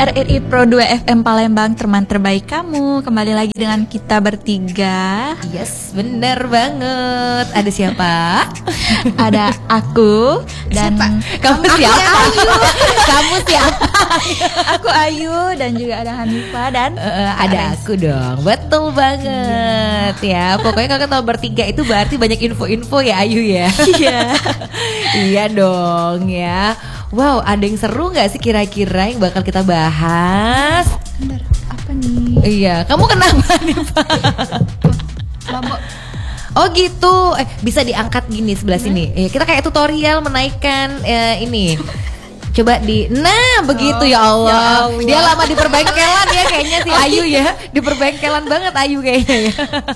RRI Pro 2 FM Palembang, teman terbaik kamu. Kembali lagi dengan kita bertiga. Yes, bener banget. Ada siapa? Ada aku dan Kamu siapa? Kamu siapa? Aku Ayu dan juga ada Hanifah dan ada aku dong. Betul banget ya. Pokoknya kalau kita bertiga itu berarti banyak info-info ya Ayu ya. Iya. Iya dong ya. Wow, ada yang seru gak sih kira-kira yang bakal kita bahas? Bener, apa nih? Iya, kamu kenapa nih Pak? Mabok. Oh gitu, bisa diangkat gini sebelah sini. Kita kayak tutorial menaikkan ini. Coba begitu ya Allah. Dia lama di perbengkelan ya kayaknya si Ayu ya. Di perbengkelan banget Ayu kayaknya ya.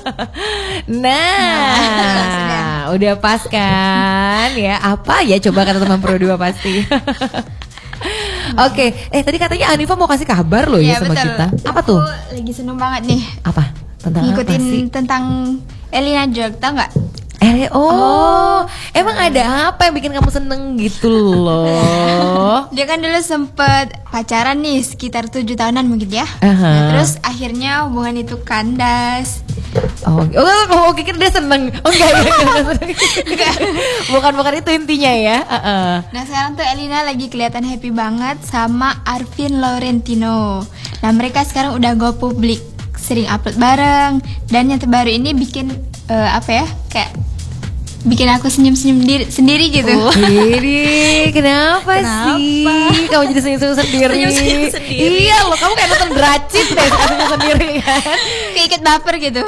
Nah, udah pas kan ya. Apa ya coba kata teman Pro 2 pasti. Oke, tadi katanya Hanifah mau kasih kabar loh ya sama betul. kita. Apa tuh? Aku lagi seneng banget nih Apa? Tentang ngikutin apa sih? tentang Elina Jog, tau gak? Emang ada apa yang bikin kamu seneng gitu loh? Dia kan dulu sempet pacaran nih sekitar 7 tahunan mungkin ya. Aha. Terus akhirnya hubungan itu kandas. Oh, pikir dia seneng. Oh enggak. Bukan itu intinya ya. Nah sekarang tuh Elina lagi kelihatan happy banget sama Arvin Laurentino. Nah mereka sekarang udah go publik, sering upload bareng. Dan yang terbaru ini bikin kayak bikin aku senyum-senyum sendiri gitu. Ini kenapa sih? Kamu jadi senyum-senyum sendiri? Iya loh, kamu kayak nonton Dracit deh senyum sendiri kan? Kayak ikut baper gitu.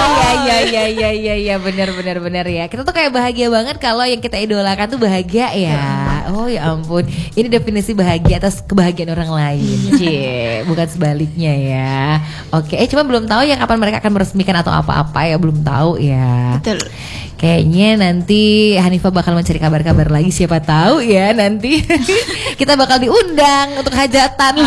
Iya, benar ya. Kita tuh kayak bahagia banget kalau yang kita idolakan tuh bahagia ya. Oh ya ampun, ini definisi bahagia atas kebahagiaan orang lain. Cie, bukan sebaliknya ya. Oke, cuma belum tahu ya kapan mereka akan meresmikan atau apa-apa ya, belum tahu ya. Betul. Kayaknya nanti Hanifah bakal mencari kabar-kabar lagi, siapa tahu ya nanti kita bakal diundang untuk hajatan.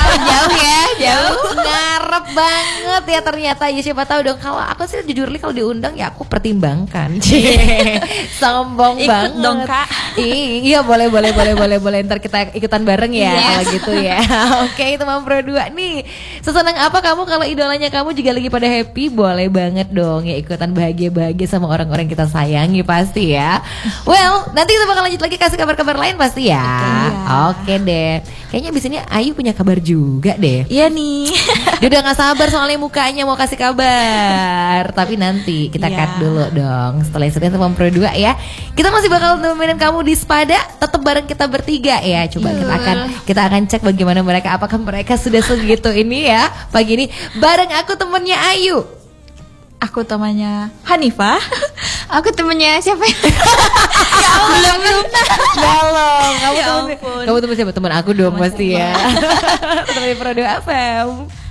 Jauh ngarep banget ya ternyata ya, siapa tahu dong. Kalau aku sih jujur kalau diundang ya aku pertimbangkan. Sombong Ikut banget dong, Kak. Iya boleh ntar kita ikutan bareng ya kalau gitu ya. Oke, teman Pro 2 nih, sesenang apa kamu kalau idolanya kamu juga lagi pada happy? Boleh banget dong ya ikutan bahagia sama orang-orang kita sayangi pasti ya. Well, nanti kita bakal lanjut lagi kasih kabar-kabar lain pasti ya. Oke deh. Kayaknya abis ini Ayu punya kabar juga deh. Iya nih. Dia udah gak sabar soalnya mukanya mau kasih kabar. Tapi nanti kita cut dulu dong. Setelah itu teman Pro 2 ya. Kita masih bakal nemenin kamu di Spada. Tetap bareng kita bertiga ya. Coba kita akan cek bagaimana mereka. Apakah mereka sudah segitu ini ya pagi ini. Bareng aku temennya Ayu. Aku temannya Hanifah. Aku temennya siapa ya? Belum. Kamu Ya temen ampun. Kamu temen siapa? Temen aku dong pasti ya. Temen Pro 2 FM.